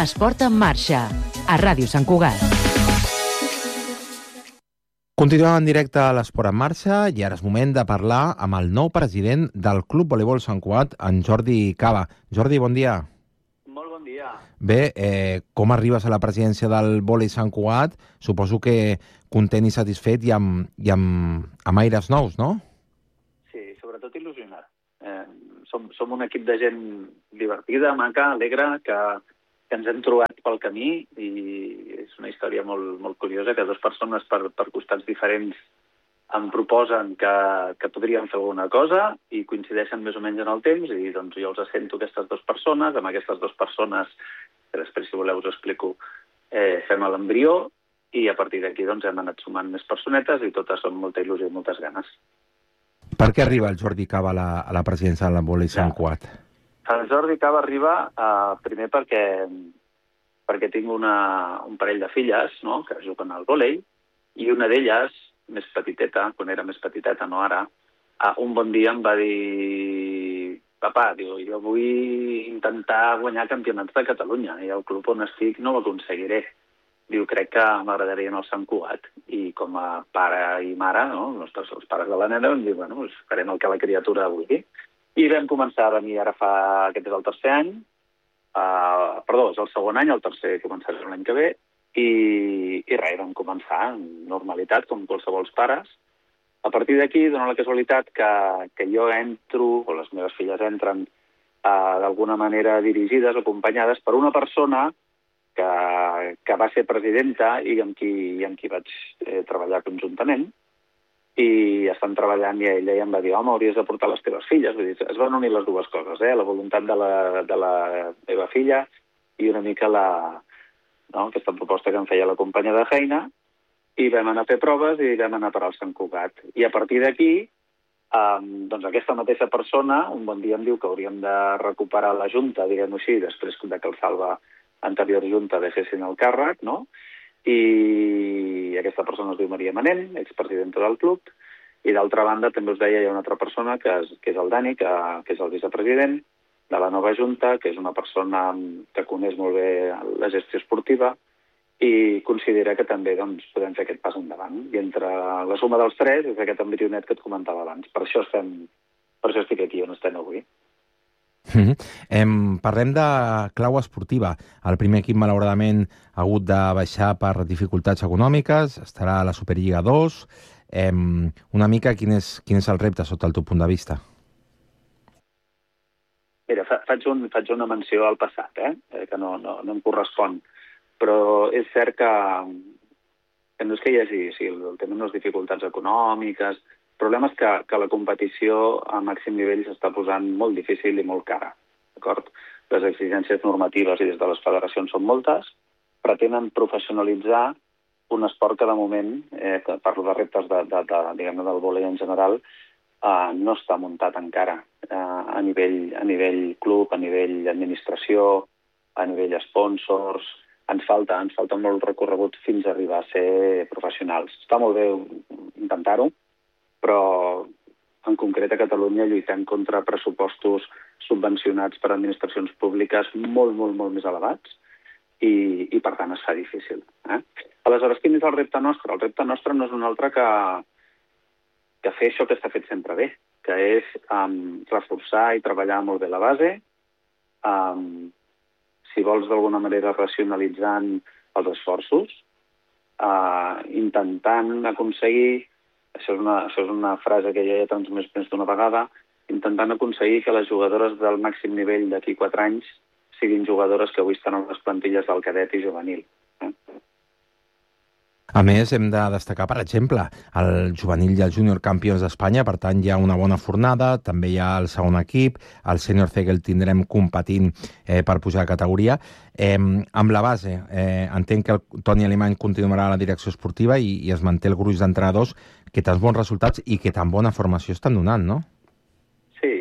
Esport en marxa, a Ràdio Sant Cugat. Continuem en directe a l'Esport en marxa i ara és moment de parlar amb el nou president del Club Voleibol Sant Cugat, en Jordi Cava. Jordi, bon dia. Molt bon dia. Bé, com arribes a la presidència del Vòlei Sant Cugat? Suposo que content i satisfet i amb aires nous, no? Sí, sobretot il·lusionat. Som un equip de gent divertida, maca, alegre, que ens hem trobat pel camí i és una història molt curiosa que dues persones per costats diferents em proposen que podríem fer alguna cosa i coincideixen més o menys en el temps i doncs jo els assento aquestes dues persones, amb aquestes dues persones, que després si voleu us explico, fem l'embrió i a partir d'aquí doncs hem anat sumant més personetes i totes són molta il·lusió i moltes ganes. Per què arriba el Jordi Cava a la presidència del Vòlei Sant Cugat? El Jordi Cava arriba primer perquè tinc un parell de filles, no?, que juguen al vòlei i una d'elles, més petiteta, quan era més petiteta, no ara, un bon dia em va dir: papà, jo vull intentar guanyar campionats de Catalunya i el club on estic no ho aconseguiré. Diu, crec que m'agradaria anar al Sant Cugat. I com a pare i mare, no?, els pares de la nena, em diu, bueno, farem el que la criatura vulgui. I vam començar a venir ara aquest és el tercer any, és el segon any, el tercer començarà l'any que ve, i res, vam començar en normalitat, com qualsevol pares. A partir d'aquí, dona la casualitat que jo entro, o les meves filles entren, d'alguna manera dirigides, acompanyades per una persona que va ser presidenta i amb qui vaig treballar conjuntament, i estan treballant i ella em va dir: home, hauries de portar les teves filles. Vull dir, es van unir les dues coses, la voluntat de la meva filla i una mica aquesta proposta que em feia la companya de feina, i vam anar a fer proves i vam anar a parar al Sant Cugat. I a partir d'aquí, doncs aquesta mateixa persona un bon dia em diu que hauríem de recuperar la junta, diguem-ho així, després que el Salva anterior junta deixessin el càrrec, no?, i aquesta persona es diu Maria Manent, expresidenta del club, i d'altra banda també us deia hi ha una altra persona que és el Dani, que és el vicepresident de la nova junta, que és una persona que coneix molt bé la gestió esportiva i considera que també podem fer aquest pas endavant. I entre la suma dels tres és aquest embrionet que et comentava abans. Per això estic aquí on estem avui. Parlem de clau esportiva. El primer equip, malauradament, ha hagut de baixar per dificultats econòmiques, estarà a la Superliga 2. Una mica, quin és el repte sota el teu punt de vista? Mira, faig una menció al passat, que no em correspon, però és cert que no és que hi hagi, el tema no és dificultats econòmiques. El problema és que la competició a màxim nivell s'està posant molt difícil i molt cara, d'acord? Les exigències normatives i des de les federacions són moltes, pretenen professionalitzar un esport que de moment, parlo de reptes del vòlei en general, no està muntat encara a nivell club, a nivell administració, a nivell sponsors. Ens falta molt recorregut fins a arribar a ser professionals. Està molt bé intentar-ho, però en concret a Catalunya lluitem contra pressupostos subvencionats per administracions públiques molt, molt, molt més elevats i per tant es fa difícil. Aleshores, quin és el repte nostre? El repte nostre no és un altre que fer això que està fet sempre bé, que és reforçar i treballar molt bé la base, si vols d'alguna manera racionalitzant els esforços, intentant aconseguir, això és una frase que ja he transmès més d'una vegada, intentant aconseguir que les jugadores del màxim nivell d'aquí 4 anys siguin jugadores que avui estan a les plantilles del cadet i juvenil. A més, hem de destacar, per exemple, el juvenil i el júnior campions d'Espanya, per tant, hi ha una bona fornada, també hi ha el segon equip, el sènior C que el tindrem competint per pujar de categoria. Amb la base, entenc que el Toni Alemany continuarà a la direcció esportiva i es manté el gruix d'entrenadors que tants bons resultats i que tan bona formació estan donant, no? Sí,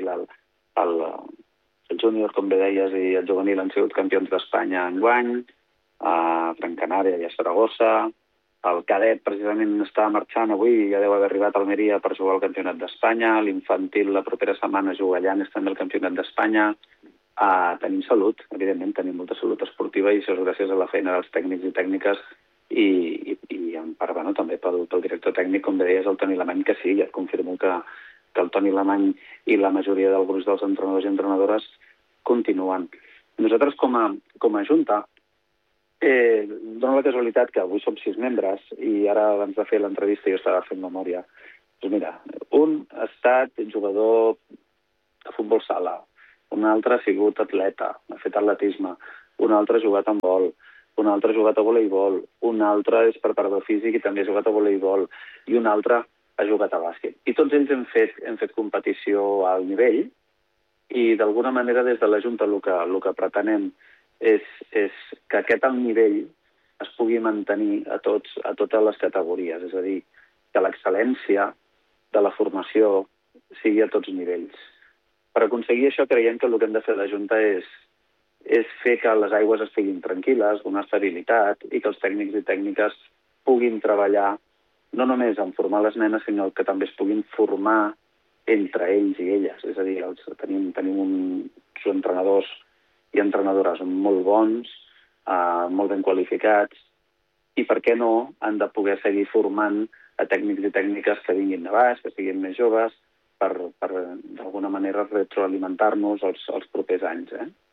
el júnior, com bé deies, i el juvenil han sigut campions d'Espanya enguany, a Gran Canària i a Saragossa. El cadet precisament està marxant avui, ja deu haver arribat a Almeria per jugar al Campionat d'Espanya. L'infantil la propera setmana juga a Llanes també el Campionat d'Espanya. Tenim salut, evidentment, tenim molta salut esportiva i això és gràcies a la feina dels tècnics i tècniques i en part, bueno, també pel director tècnic, com deies, el Toni Alemany, que sí, ja et confirmo que el Toni Alemany i la majoria del gruix dels entrenadors i entrenadores continuen. Nosaltres, com a Junta, dona la casualitat que avui som 6 membres i ara, abans de fer l'entrevista, jo estava fent memòria. Doncs mira, un ha estat jugador de futbol sala, un altre ha sigut atleta, ha fet atletisme, un altre ha jugat en vol, un altre ha jugat a voleibol, un altre és preparador físic i també ha jugat a voleibol, i un altre ha jugat a bàsquet. I tots ells hem fet competició a alt nivell i d'alguna manera des de la Junta el que pretenem és que aquest alt nivell es pugui mantenir a totes les categories, és a dir, que l'excel·lència de la formació sigui a tots nivells. Per aconseguir això creiem que el que hem de fer a la Junta és fer que les aigües estiguin tranquil·les, donar estabilitat i que els tècnics i tècniques puguin treballar no només en formar les nenes, sinó que també es puguin formar entre ells i elles. És a dir, tenim uns entrenadors i entrenadores molt bons, molt ben qualificats, i per què no han de poder seguir formant a tècnics i tècniques que vinguin de baix, que siguin més joves, per d'alguna manera retroalimentar-nos els propers anys.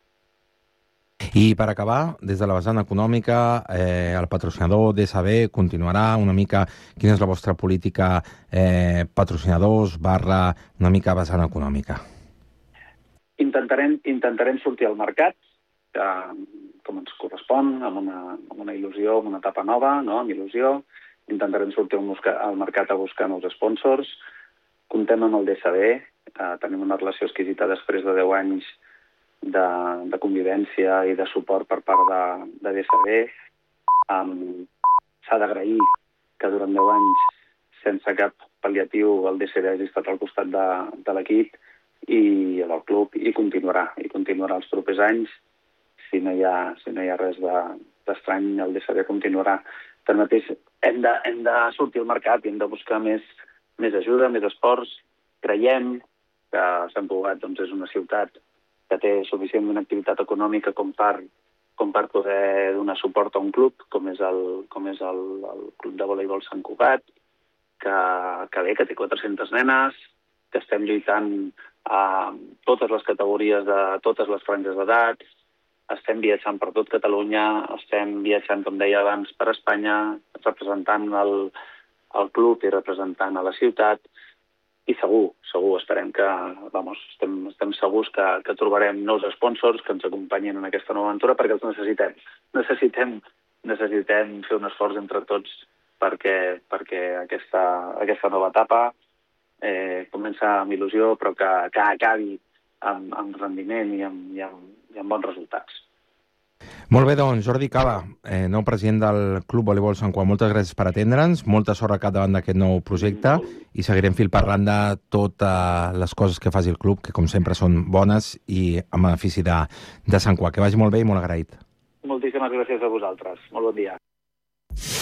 I per acabar, des de la vessant econòmica, el patrocinador DSB continuarà una mica... Quina és la vostra política patrocinadors / una mica vessant econòmica? Intentarem sortir al mercat, com ens correspon, amb una il·lusió, amb una etapa nova, no? Amb il·lusió. Intentarem sortir al mercat a buscar nous sponsors. Contem amb el DSB, tenim una relació exquisita després de 10 anys de convivència i de suport per part de DSB. S'ha d'agrair que durant 10 anys, sense cap pal·liatiu, el DSB hagi estat al costat de l'equip i del club, i continuarà els propers anys. Si no hi ha res d'estrany, el DSB continuarà. Tanmateix, hem de sortir al mercat i hem de buscar més ajuda, més esports. Creiem que Sant Cugat és una ciutat que té suficientment activitat econòmica com per poder donar suport a un club, com és el Club de Voleibol Sant Cugat, que té 400 nenes, que estem lluitant a totes les categories de totes les franges d'edats, estem viatjant per tot Catalunya, estem viatjant, com deia abans, per Espanya, representant el club i representant a la ciutat, i segur, esperem que, estem segurs que trobarem nous sponsors que ens acompanyin en aquesta nova aventura, perquè els necessitem. Necessitem fer un esforç entre tots perquè aquesta nova etapa comença amb il·lusió, però que acabi amb rendiment i amb bons resultats. Molt bé, doncs, Jordi Caba, nou president del Club Voleibol Sant Cugat, moltes gràcies per atendre'ns, molta sort al capdavant d'aquest nou projecte i seguirem fil parlant de totes les coses que faci el club, que com sempre són bones i en benefici de Sant Cugat. Que vagi molt bé i molt agraït. Moltíssimes gràcies a vosaltres. Molt bon dia.